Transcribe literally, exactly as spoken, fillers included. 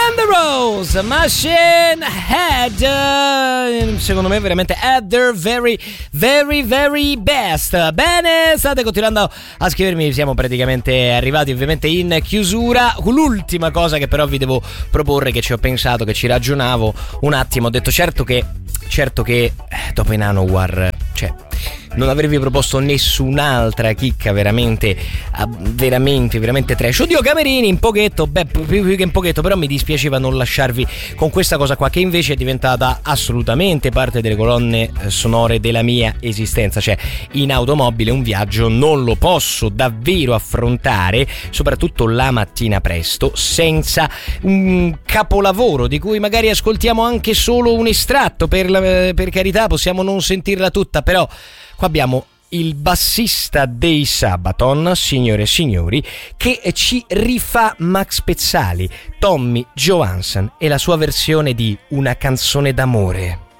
Glenn the Rose, Machine Head, secondo me veramente at their very, very, very best. Bene, state continuando a scrivermi, siamo praticamente arrivati ovviamente in chiusura. L'ultima cosa che però vi devo proporre, che ci ho pensato, che ci ragionavo un attimo, ho detto certo che, certo che dopo i Nanowar, cioè non avrei proposto nessun'altra chicca veramente, veramente, veramente trash. Oddio, Camerini, un pochetto, beh, più, più che un pochetto, però mi dispiaceva non lasciarvi con questa cosa qua, che invece è diventata assolutamente parte delle colonne sonore della mia esistenza. Cioè, in automobile un viaggio non lo posso davvero affrontare, soprattutto la mattina presto, senza un capolavoro di cui magari ascoltiamo anche solo un estratto. Per, la, per carità, possiamo non sentirla tutta, però qua abbiamo il bassista dei Sabaton, signore e signori, che ci rifà Max Pezzali, Tommy Johansson e la sua versione di Una canzone d'amore.